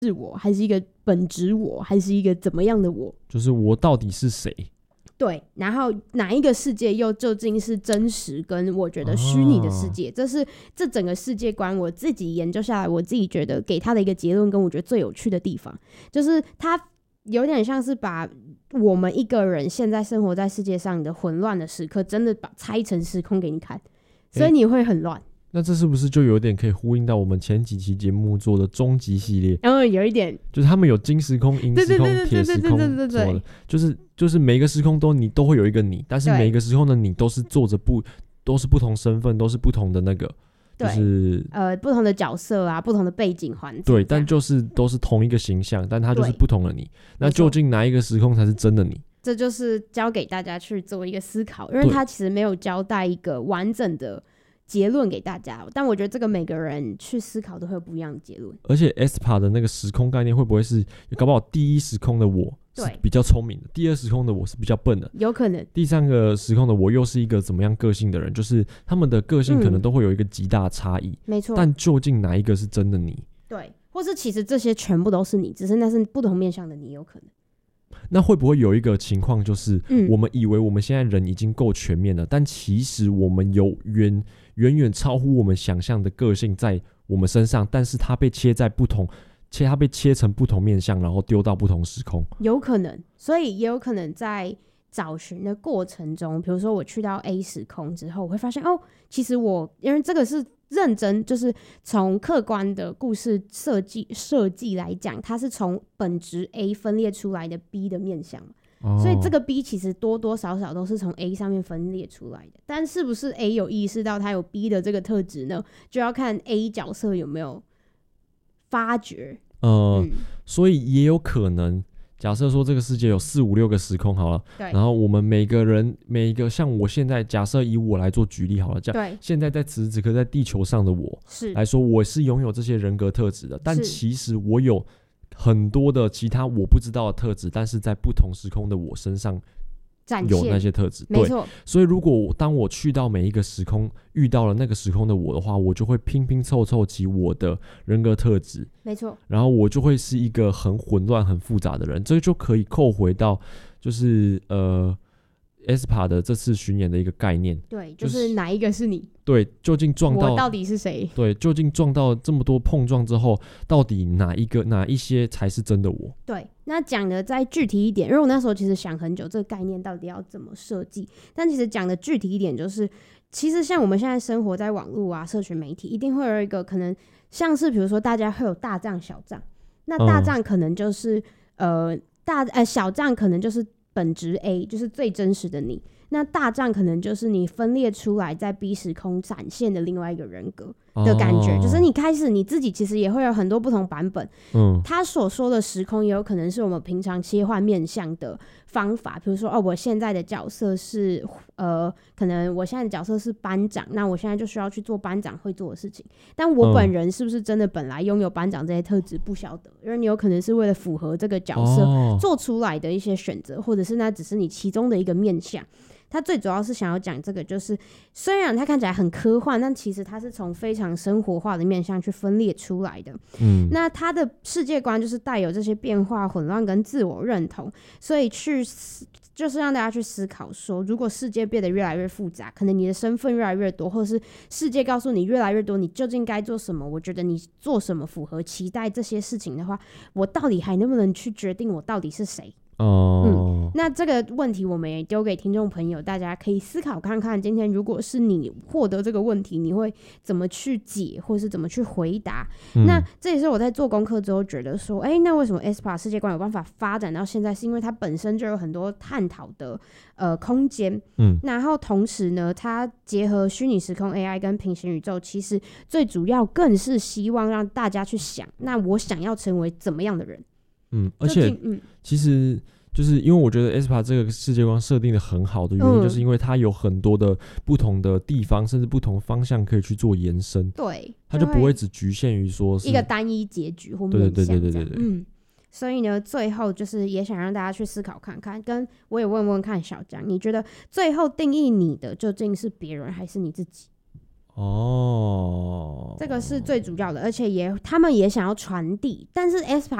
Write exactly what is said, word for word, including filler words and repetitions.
是我，还是一个本质我，还是一个怎么样的我？ 就是我到底是谁？ 对，然后哪一个世界又究竟是真实跟我觉得虚拟的世界、啊、这是这整个世界观我自己研究下来，我自己觉得给他的一个结论跟我觉得最有趣的地方，就是他有点像是把我们一个人现在生活在世界上的混乱的时刻真的把拆成时空给你看，所以你会很乱、欸， 那这是不是就有点可以呼应到我们前几期节目做的终极系列？ 然后有一点就是他们有金时空、银时空、铁时空什么的，就是就是每个时空都你都会有一个你，但是每个时空的你都是做着不都是不同身份，都是不同的那个，就是呃不同的角色啊，不同的背景环境， 对，但就是都是同一个形象，但它就是不同的你。那究竟哪一个时空才是真的你？ 这就是交给大家去做一个思考，因为他其实没有交代一个完整的结论给大家，但我觉得这个每个人去思考都会有不一样的结论。 而且 E S P A 的那个时空概念会不会是搞不好第一时空的我是比较聪明的，第二时空的我是比较笨的， 有可能第三个时空的我又是一个怎么样个性的人，就是他们的个性可能都会有一个极大的差异、嗯、没错，但究竟哪一个是真的你？ 对，或是其实这些全部都是你，只是那是不同面向的你，有可能。 那会不会有一个情况就是、嗯、我们以为我们现在人已经够全面了，但其实我们有远远远超乎我们想象的个性在我们身上，但是它被切在不同切它被切成不同面向，然后丢到不同时空？ 有可能，所以也有可能在找寻的过程中，比如说我去到 A 时空之后，我会发现哦，其实我因为这个是认真，就是从客观的故事设计设计来讲，它是从本质 A 分裂出来的 B 的面向、哦、所以这个 B 其实多多少少都是从 A 上面分裂出来的，但是不是 A 有意识到它有 B 的这个特质呢？就要看 A 角色有没有发觉。 呃、嗯，所以也有可能假设说这个世界有四五六个时空好了，然后我们每个人每一个像我现在假设以我来做举例好了，这样现在在此时此刻在地球上的我来说，我是拥有这些人格特质的，但其实我有很多的其他我不知道的特质，但是在不同时空的我身上有那些特质，对，所以如果我当我去到每一个时空遇到了那个时空的我的话，我就会拼拼凑凑起我的人格特质，没错，然后我就会是一个很混乱很复杂的人，这就可以扣回到就是呃 E S P A 的这次巡演的一个概念， 对，就是哪一个是你， 对，究竟撞到我到底是谁， 对，究竟撞到这么多碰撞之后，到底哪一个哪一些才是真的我？ 对，那讲的再具体一点，因为我那时候其实想很久这个概念到底要怎么设计，但其实讲的具体一点就是其实像我们现在生活在网络啊社群媒体，一定会有一个可能像是比如说大家会有大账小账，那大账可能就是、嗯、呃大呃小账可能就是本质 A， 就是最真实的你，那大账可能就是你分裂出来在 B 时空展现的另外一个人格的感觉、哦、就是你开始你自己其实也会有很多不同版本，嗯，他所说的时空也有可能是我们平常切换面向的方法，比如说哦，我现在的角色是呃，可能我现在的角色是班长，那我现在就需要去做班长会做的事情，但我本人是不是真的本来拥有班长这些特质不晓得，因为你有可能是为了符合这个角色做出来的一些选择、哦、或者是那只是你其中的一个面向。他最主要是想要讲这个，就是虽然他看起来很科幻，但其实他是从非常生活化的面向去分裂出来的。嗯，那他的世界观就是带有这些变化、混乱跟自我认同，所以去就是让大家去思考说，如果世界变得越来越复杂，可能你的身份越来越多，或者是世界告诉你越来越多，你究竟该做什么？我觉得你做什么符合期待这些事情的话，我到底还能不能去决定我到底是谁？哦、嗯，那这个问题我们也丢给听众朋友，大家可以思考看看，今天如果是你获得这个问题，你会怎么去解，或是怎么去回答、嗯、那这也是我在做功课之后觉得说，哎，那为什么 E S P A 世界观有办法发展到现在，是因为它本身就有很多探讨的呃空间，嗯，然后同时呢，它结合虚拟时空 A I 跟平行宇宙，其实最主要更是希望让大家去想，那我想要成为怎么样的人。 嗯，而且、嗯、其实就是因为我觉得 E S P A 这个世界观设定的很好的原因、嗯、就是因为它有很多的不同的地方甚至不同方向可以去做延伸，对，它就不会只局限于说是一个单一结局或面向，对对对对对对，嗯，所以呢最后就是也想让大家去思考看看，跟我也问问看小江，你觉得最后定义你的究竟是别人还是你自己？ 哦， 这个是最主要的，而且也他们也想要传递，但是 aespa